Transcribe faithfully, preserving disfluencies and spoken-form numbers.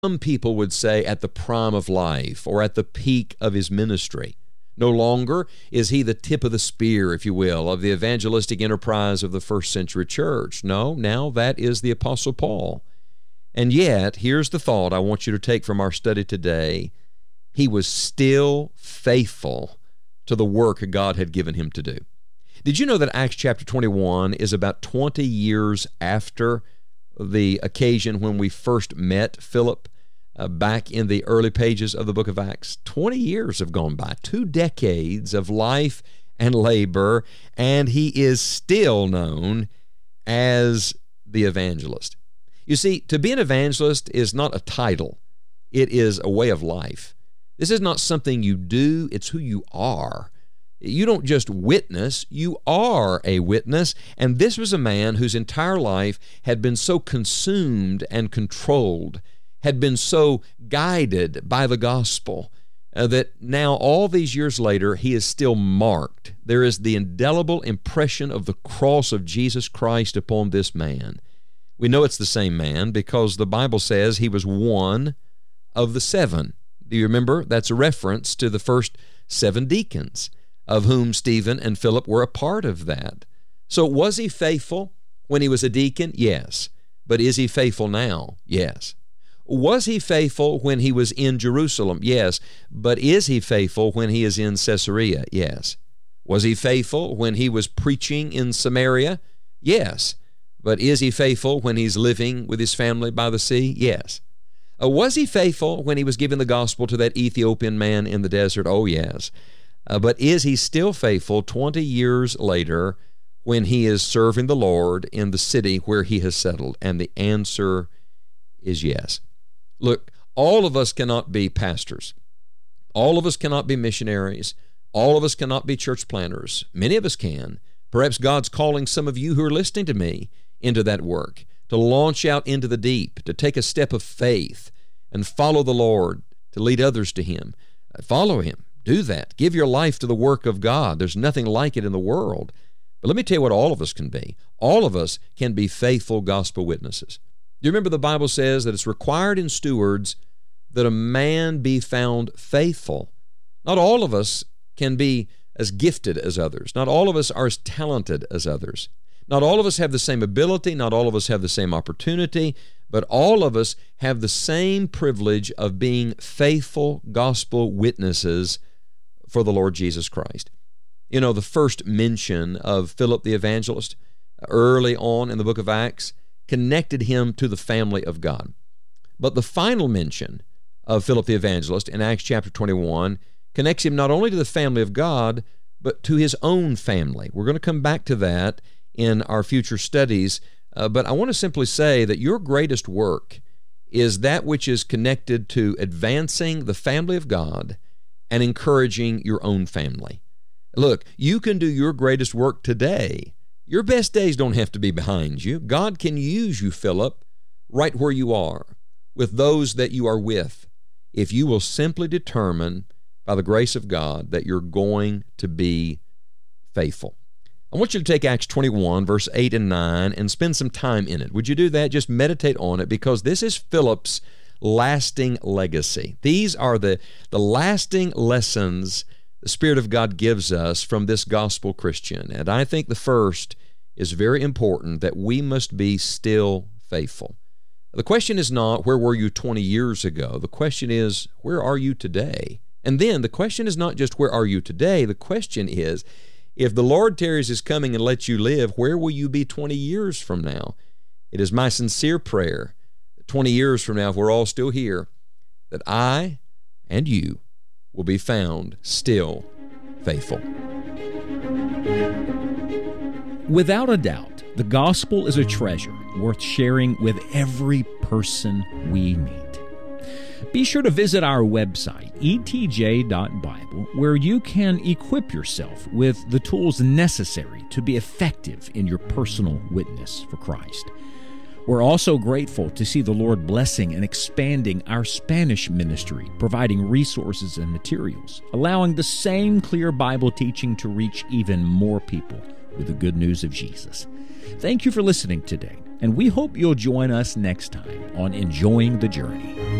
Some people would say at the prime of life or at the peak of his ministry. No longer is he the tip of the spear, if you will, of the evangelistic enterprise of the first century church. No, now that is the Apostle Paul. And yet, here's the thought I want you to take from our study today. He was still faithful to the work God had given him to do. Did you know that Acts chapter twenty-one is about twenty years after the occasion when we first met Philip uh, back in the early pages of the book of Acts? twenty years have gone by, two decades of life and labor, and he is still known as the evangelist. You see, to be an evangelist is not a title. It is a way of life. This is not something you do, it's who you are. You don't just witness, you are a witness. And this was a man whose entire life had been so consumed and controlled, had been so guided by the gospel, uh, that now all these years later, he is still marked. There is the indelible impression of the cross of Jesus Christ upon this man. We know it's the same man because the Bible says he was one of the seven. Do you remember? That's a reference to the first seven deacons, of whom Stephen and Philip were a part of that. So was he faithful when he was a deacon? Yes. But is he faithful now? Yes. Was he faithful when he was in Jerusalem? Yes. But is he faithful when he is in Caesarea? Yes. Was he faithful when he was preaching in Samaria? Yes. But is he faithful when he's living with his family by the sea? Yes. Uh, was he faithful when he was giving the gospel to that Ethiopian man in the desert? Oh, yes. Uh, but is he still faithful twenty years later when he is serving the Lord in the city where he has settled? And the answer is yes. Look, all of us cannot be pastors. All of us cannot be missionaries. All of us cannot be church planters. Many of us can. Perhaps God's calling some of you who are listening to me into that work, to launch out into the deep, to take a step of faith and follow the Lord, to lead others to Him. Uh, follow Him. Do that. Give your life to the work of God. There's nothing like it in the world. But let me tell you what all of us can be. All of us can be faithful gospel witnesses. Do you remember the Bible says that it's required in stewards that a man be found faithful? Not all of us can be as gifted as others. Not all of us are as talented as others. Not all of us have the same ability. Not all of us have the same opportunity. But all of us have the same privilege of being faithful gospel witnesses for the Lord Jesus Christ. You know, the first mention of Philip the evangelist early on in the book of Acts connected him to the family of God. But the final mention of Philip the evangelist in Acts chapter twenty-one connects him not only to the family of God, but to his own family. We're going to come back to that in our future studies, uh, but I want to simply say that your greatest work is that which is connected to advancing the family of God and encouraging your own family. Look, you can do your greatest work today. Your best days don't have to be behind you. God can use you, Philip, right where you are, with those that you are with, if you will simply determine by the grace of God that you're going to be faithful. I want you to take Acts twenty-one, verse eight and nine, and spend some time in it. Would you do that? Just meditate on it, because this is Philip's lasting legacy. These are the, the lasting lessons the Spirit of God gives us from this gospel Christian. And I think the first is very important, that we must be still faithful. The question is not, where were you twenty years ago? The question is, where are you today? And then the question is not just, where are you today? The question is, if the Lord tarries His coming and lets you live, where will you be twenty years from now? It is my sincere prayer that twenty years from now, if we're all still here, that I and you will be found still faithful. Without a doubt, the gospel is a treasure worth sharing with every person we meet. Be sure to visit our website, e t j dot bible, where you can equip yourself with the tools necessary to be effective in your personal witness for Christ. We're also grateful to see the Lord blessing and expanding our Spanish ministry, providing resources and materials, allowing the same clear Bible teaching to reach even more people with the good news of Jesus. Thank you for listening today, and we hope you'll join us next time on Enjoying the Journey.